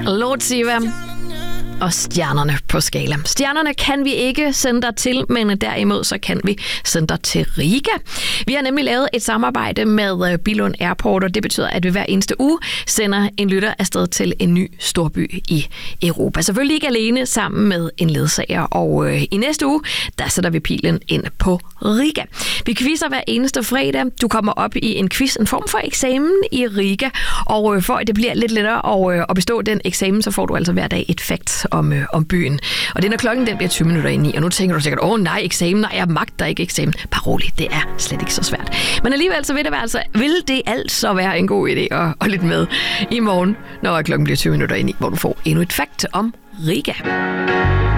Lord Siva og Stjernerne på Skala. Stjernerne kan vi ikke sende dig til, men derimod så kan vi sende dig til Riga. Vi har nemlig lavet et samarbejde med Billund Airport, og det betyder, at vi hver eneste uge sender en lytter afsted til en ny storby i Europa. Selvfølgelig ikke alene, sammen med en ledsager, og i næste uge, der sætter vi pilen ind på Riga. Vi quizzer hver eneste fredag. Du kommer op i en quiz, en form for eksamen i Riga, og for at det bliver lidt lettere at bestå den eksamen, så får du altså hver dag et fakt om byen. Og det er, når klokken den bliver 20 minutter i 9, og nu tænker du sikkert, nej, eksamen, nej, jeg magter ikke eksamen. Bare rolig, det er slet ikke så svært. Men alligevel så vil det altså være en god idé at lytte med i morgen, når klokken bliver 20 minutter i 9, hvor du får endnu et fakt om Riga.